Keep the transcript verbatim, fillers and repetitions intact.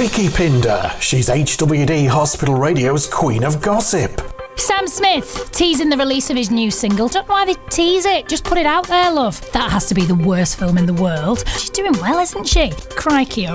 Vicky Pinder. She's H W D Hospital Radio's Queen of Gossip. Sam Smith teasing the release of his new single. Don't know why they tease it. Just put it out there, love. That has to be the worst film in the world. She's doing well, isn't she? Crikey.